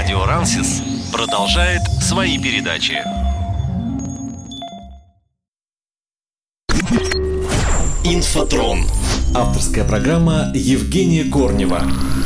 Радио Рансис продолжает свои передачи. Инфотрон. Авторская программа Евгения Корнева.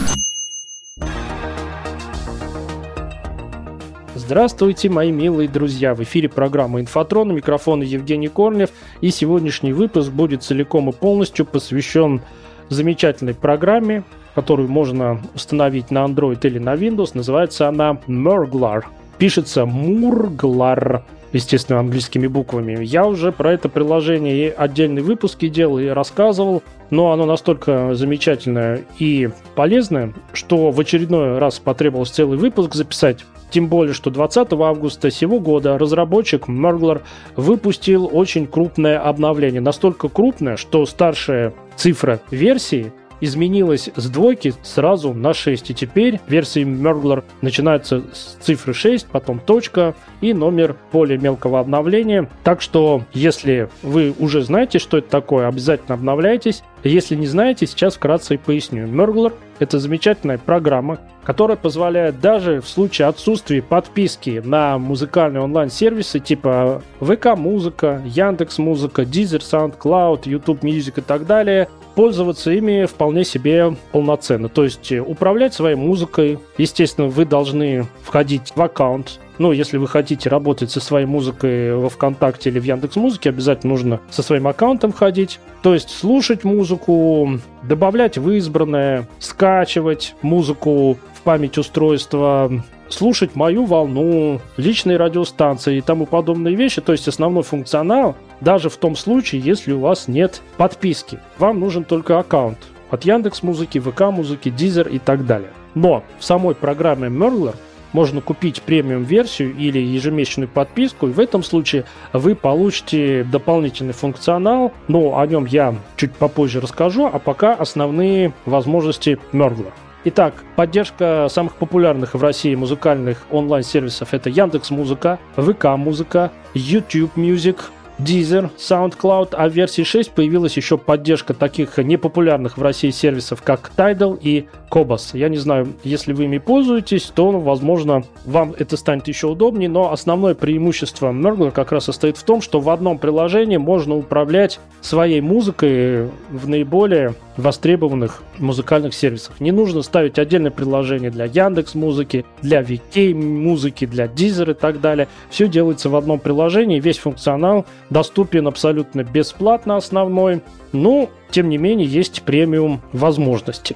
Здравствуйте, мои милые друзья! В эфире программа «Инфотрон», у микрофона Евгений Корнев, и сегодняшний выпуск будет целиком и полностью посвящен замечательной программе, которую можно установить на Android или на Windows. Называется она Murglar. Пишется Murglar, естественно, английскими буквами. Я уже про это приложение и отдельные выпуски делал и рассказывал, но оно настолько замечательное и полезное, что в очередной раз потребовалось целый выпуск записать. Тем более, что 20 августа сего года разработчик Murglar выпустил очень крупное обновление. Настолько крупное, что старшая цифра версии изменилась с 2 сразу на 6. И теперь версии Murglar начинаются с цифры 6, потом точка и номер более мелкого обновления. Так что, если вы уже знаете, что это такое, обязательно обновляйтесь. Если не знаете, сейчас вкратце и поясню. Murglar — это замечательная программа, которая позволяет даже в случае отсутствия подписки на музыкальные онлайн-сервисы типа ВК-музыка, Яндекс.Музыка, Deezer, SoundCloud, YouTube Music и так далее, пользоваться ими вполне себе полноценно. То есть управлять своей музыкой. Естественно, вы должны входить в аккаунт. Ну, если вы хотите работать со своей музыкой во ВКонтакте или в Яндекс.Музыке, обязательно нужно со своим аккаунтом входить. То есть слушать музыку, добавлять в избранное, скачивать музыку в память устройства, слушать мою волну, личные радиостанции и тому подобные вещи. То есть основной функционал, даже в том случае, если у вас нет подписки. Вам нужен только аккаунт от Яндекс.Музыки, ВК-музыки, Deezer и так далее. Но в самой программе Murglar можно купить премиум-версию или ежемесячную подписку, и в этом случае вы получите дополнительный функционал, но о нем я чуть попозже расскажу, а пока основные возможности Murglar. Итак, поддержка самых популярных в России музыкальных онлайн-сервисов — это Яндекс.Музыка, ВК-музыка, YouTube Music, Deezer, SoundCloud, а в версии 6 появилась еще поддержка таких непопулярных в России сервисов, как Tidal и Qobuz. Я не знаю, если вы ими пользуетесь, то, возможно, вам это станет еще удобнее, но основное преимущество Murglar как раз состоит в том, что в одном приложении можно управлять своей музыкой в наиболее востребованных музыкальных сервисах. Не нужно ставить отдельное приложение для Яндекс.Музыки, для VK-музыки, для Deezer и так далее. Все делается в одном приложении, весь функционал доступен абсолютно бесплатно основной, но, тем не менее, есть премиум возможности.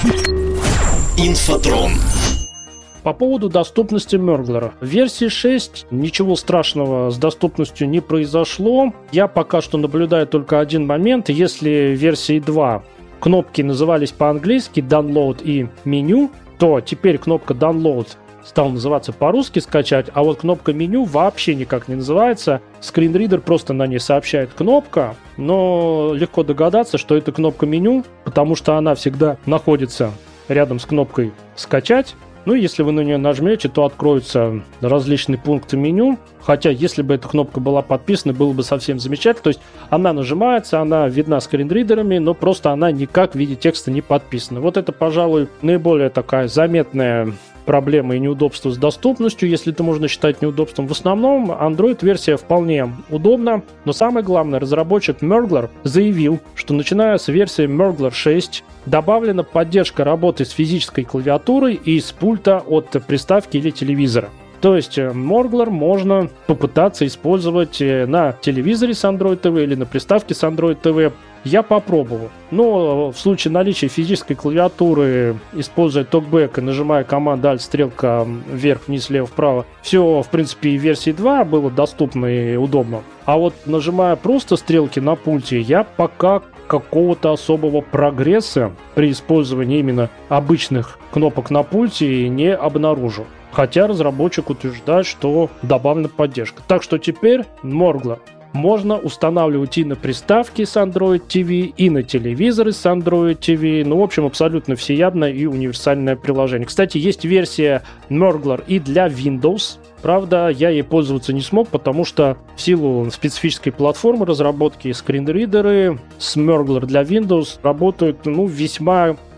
Инфотрон. По поводу доступности Murglar. В версии 6 ничего страшного с доступностью не произошло. Я пока что наблюдаю только один момент. Если в версии 2 кнопки назывались по-английски Download и меню, то теперь кнопка Download стал называться по-русски скачать, а вот кнопка меню вообще никак не называется. Скринридер просто на ней сообщает кнопка, но легко догадаться, что это кнопка меню, потому что она всегда находится рядом с кнопкой «Скачать». Ну, если вы на нее нажмете, то откроются различные пункты меню. Хотя, если бы эта кнопка была подписана, было бы совсем замечательно. То есть она нажимается, она видна скринридерами, но просто она никак в виде текста не подписана. Вот это, пожалуй, наиболее такая заметная проблема и неудобство с доступностью, если это можно считать неудобством. В основном Android-версия вполне удобна, но самое главное, разработчик Murglar заявил, что начиная с версии Murglar 6 добавлена поддержка работы с физической клавиатурой и с пульта от приставки или телевизора. То есть Murglar можно попытаться использовать на телевизоре с Android TV или на приставке с Android TV. Я попробовал. Но в случае наличия физической клавиатуры, используя токбэк и нажимая команду Alt, стрелка вверх, вниз, влево, вправо, все, в принципе, и в версии 2 было доступно и удобно. А вот нажимая просто стрелки на пульте, я пока какого-то особого прогресса при использовании именно обычных кнопок на пульте не обнаружил. Хотя разработчик утверждает, что добавлена поддержка. Так что теперь Murglar можно устанавливать и на приставки с Android TV, и на телевизоры с Android TV. Ну, в общем, абсолютно всеядное и универсальное приложение. Кстати, есть версия Murglar и для Windows. Правда, я ей пользоваться не смог, потому что в силу специфической платформы разработки скринридеры с Murglar для Windows работают весьма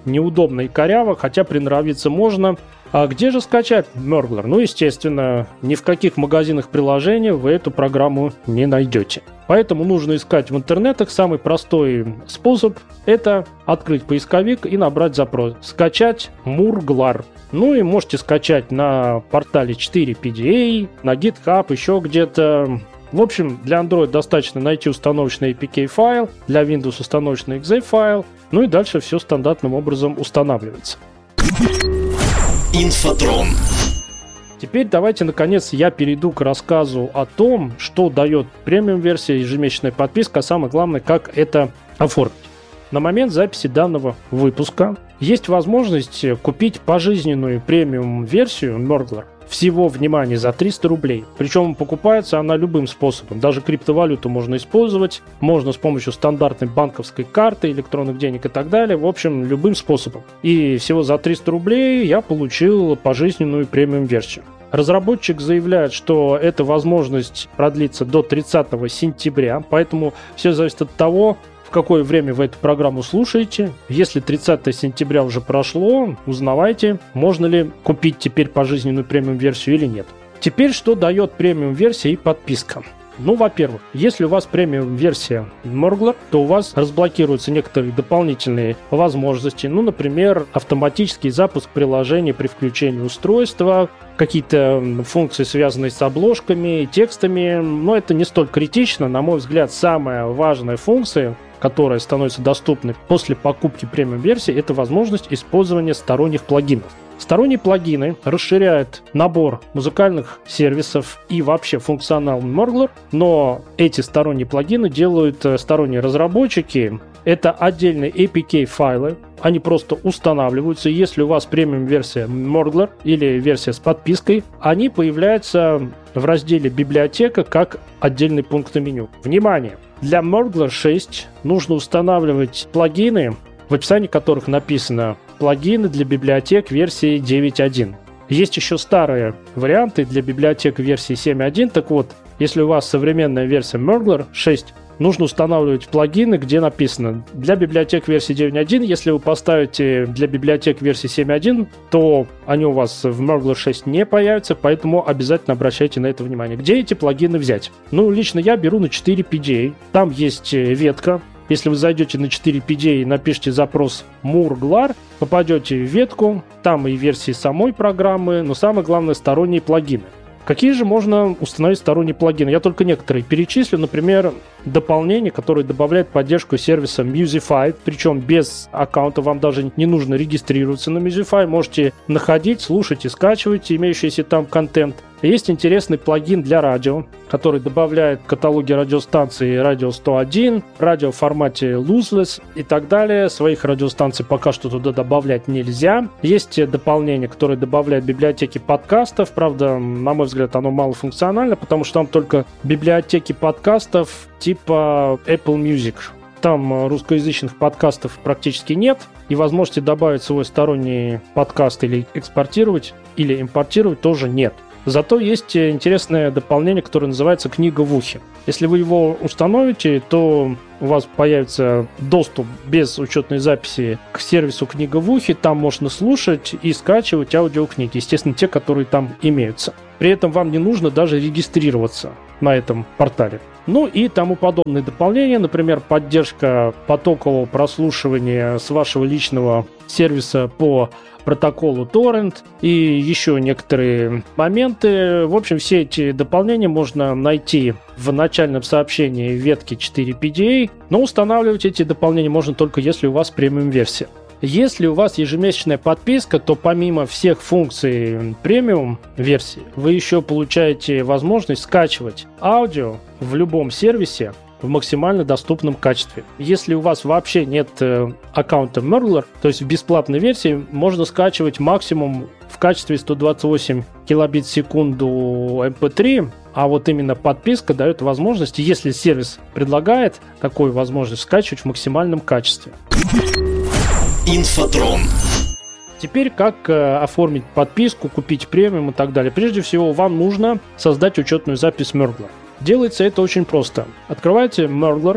неудобно и коряво, хотя приноровиться можно. А где же скачать Murgler? Ну, естественно, ни в каких магазинах приложений вы эту программу не найдете. Поэтому нужно искать в интернетах. Самый простой способ – это открыть поисковик и набрать запрос «Скачать Murgler». Ну и можете скачать на портале 4PDA, на GitHub, еще где-то. В общем, для Android достаточно найти установочный APK-файл, для Windows установочный .exe-файл, ну и дальше все стандартным образом устанавливается. Инфотрон. Теперь давайте, наконец, я перейду к рассказу о том, что дает премиум-версия, ежемесячная подписка, а самое главное, как это оформить. На момент записи данного выпуска есть возможность купить пожизненную премиум-версию Murgler всего, внимание, за 300 рублей. Причем покупается она любым способом. Даже криптовалюту можно использовать, можно с помощью стандартной банковской карты, электронных денег и так далее. В общем, любым способом. И всего за 300 рублей я получил пожизненную премиум-версию. Разработчик заявляет, что эта возможность продлится до 30 сентября, поэтому все зависит от того, в какое время вы эту программу слушаете. Если 30 сентября уже прошло, узнавайте, можно ли купить теперь пожизненную премиум-версию или нет. Теперь, что дает премиум-версия и подписка? Ну, во-первых, если у вас премиум-версия Murgler, то у вас разблокируются некоторые дополнительные возможности. Ну, например, автоматический запуск приложения при включении устройства, какие-то функции, связанные с обложками, текстами. Но это не столь критично. На мой взгляд, самая важная функция, которая становится доступной после покупки премиум-версии, это возможность использования сторонних плагинов. Сторонние плагины расширяют набор музыкальных сервисов и вообще функционал Murgler, но эти сторонние плагины делают сторонние разработчики. Это отдельные APK-файлы, они просто устанавливаются. Если у вас премиум-версия Murgler или версия с подпиской, они появляются в разделе «Библиотека» как отдельный пункт на меню. Внимание! Для Murgler 6 нужно устанавливать плагины, в описании которых написано «Плагины для библиотек версии 9.1». Есть еще старые варианты для библиотек версии 7.1. Так вот, если у вас современная версия Murgler 6, нужно устанавливать плагины, где написано «Для библиотек версии 9.1». Если вы поставите «Для библиотек версии 7.1», то они у вас в Murgler 6 не появятся, поэтому обязательно обращайте на это внимание. Где эти плагины взять? Ну, лично я беру на 4PDA. Там есть ветка. Если вы зайдете на 4PDA и напишите запрос Murgler, попадете в ветку, там и версии самой программы, но самое главное сторонние плагины. Какие же можно установить сторонние плагины? Я только некоторые перечислю. Например, дополнение, которое добавляет поддержку сервиса Musify. Причем без аккаунта вам даже не нужно регистрироваться на Musify. Можете находить, слушать и скачивать имеющийся там контент. Есть интересный плагин для радио, который добавляет каталоги радиостанций радио 101, радио в формате lossless и так далее. Своих радиостанций пока что туда добавлять нельзя. Есть дополнение, которое добавляет библиотеки подкастов. Правда, на мой взгляд, оно малофункционально, потому что там только библиотеки подкастов типа Apple Music. Там русскоязычных подкастов практически нет, и возможности добавить свой сторонний подкаст или экспортировать, или импортировать тоже нет. Зато есть интересное дополнение, которое называется «Книга в ухе». Если вы его установите, то у вас появится доступ без учетной записи к сервису «Книга в ухе». Там можно слушать и скачивать аудиокниги, естественно, те, которые там имеются. При этом вам не нужно даже регистрироваться на этом портале. Ну и тому подобные дополнения, например, поддержка потокового прослушивания с вашего личного сервиса по протоколу Torrent и еще некоторые моменты. В общем, все эти дополнения можно найти в начальном сообщении ветки 4PDA, но устанавливать эти дополнения можно только если у вас премиум-версия. Если у вас ежемесячная подписка, то помимо всех функций премиум-версии, вы еще получаете возможность скачивать аудио в любом сервисе в максимально доступном качестве. Если у вас вообще нет аккаунта Murgler, то есть в бесплатной версии можно скачивать максимум в качестве 128 килобит в секунду MP3, а вот именно подписка дает возможность, если сервис предлагает такую возможность, скачивать в максимальном качестве. Инфотрон. Теперь как оформить подписку, купить премиум и так далее. Прежде всего, вам нужно создать учетную запись Murgler. Делается это очень просто. Открываете Murgler,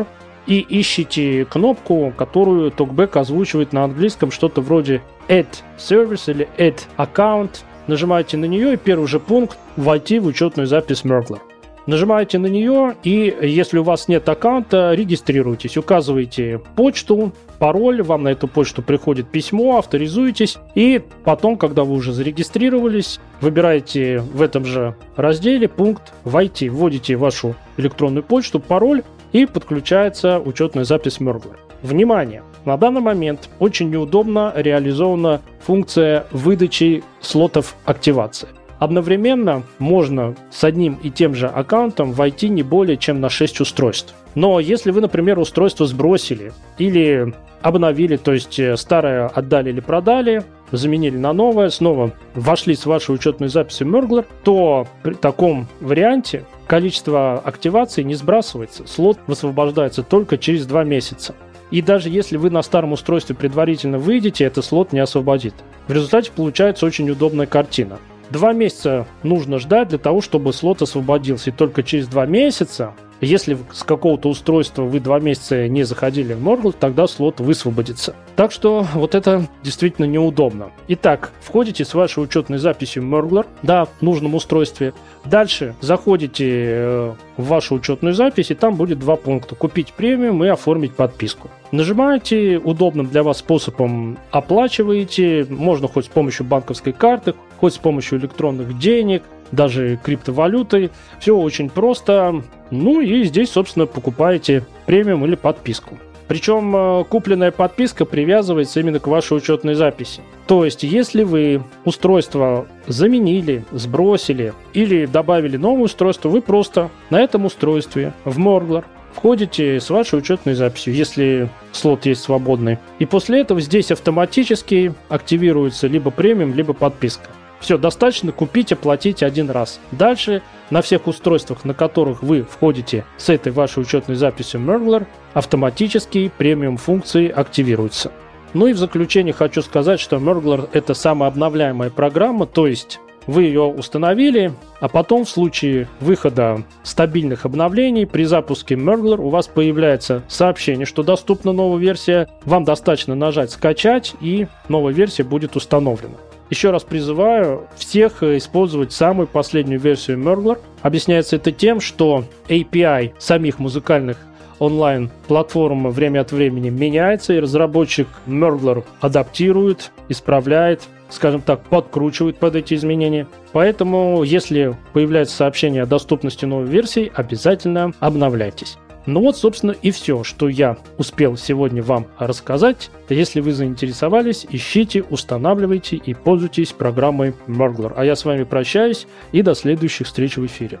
и ищите кнопку, которую TalkBack озвучивает на английском, что-то вроде Add Service или Add Account. Нажимаете на нее, и первый же пункт – войти в учетную запись Mergler. Нажимаете на нее, и если у вас нет аккаунта, регистрируйтесь, указываете почту, пароль, вам на эту почту приходит письмо, авторизуетесь, и потом, когда вы уже зарегистрировались, выбираете в этом же разделе пункт «Войти», вводите вашу электронную почту, пароль, и подключается учетная запись Mergler. Внимание! На данный момент очень неудобно реализована функция выдачи слотов активации. Одновременно можно с одним и тем же аккаунтом войти не более чем на 6 устройств. Но если вы, например, устройство сбросили или обновили, то есть старое отдали или продали, заменили на новое, снова вошли с вашей учетной записью Mergler, то при таком варианте количество активаций не сбрасывается. Слот высвобождается только через 2 месяца. И даже если вы на старом устройстве предварительно выйдете, этот слот не освободит. В результате получается очень удобная картина. 2 месяца нужно ждать для того, чтобы слот освободился. И только через 2 месяца, если с какого-то устройства вы 2 месяца не заходили в Mergler, тогда слот высвободится. Так что вот это действительно неудобно. Итак, входите с вашей учетной записью Mergler, да, в нужном устройстве. Дальше заходите в вашу учетную запись, и там будет 2 пункта. Купить премиум и оформить подписку. Нажимаете, удобным для вас способом оплачиваете, можно хоть с помощью банковской карты, хоть с помощью электронных денег, даже криптовалюты. Все очень просто. Ну и здесь, собственно, покупаете премиум или подписку. Причем купленная подписка привязывается именно к вашей учетной записи. То есть, если вы устройство заменили, сбросили или добавили новое устройство, вы просто на этом устройстве в Mergler входите с вашей учетной записью, если слот есть свободный. И после этого здесь автоматически активируется либо премиум, либо подписка. Все, достаточно купить, оплатить один раз. Дальше на всех устройствах, на которых вы входите с этой вашей учетной записью Mergler, автоматически премиум функции активируются. Ну и в заключение хочу сказать, что Mergler — это самообновляемая программа, то есть вы ее установили, а потом в случае выхода стабильных обновлений при запуске Mergler у вас появляется сообщение, что доступна новая версия. Вам достаточно нажать «Скачать», и новая версия будет установлена. Еще раз призываю всех использовать самую последнюю версию Mergler. Объясняется это тем, что API самих музыкальных онлайн-платформ время от времени меняется, и разработчик Mergler адаптирует, исправляет, скажем так, подкручивает под эти изменения. Поэтому, если появляется сообщение о доступности новой версии, обязательно обновляйтесь. Ну вот, собственно, и все, что я успел сегодня вам рассказать. Если вы заинтересовались, ищите, устанавливайте и пользуйтесь программой Mergler. А я с вами прощаюсь и до следующих встреч в эфире.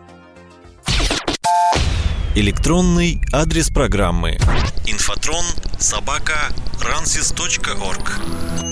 Электронный адрес программы: infotron@ransys.org.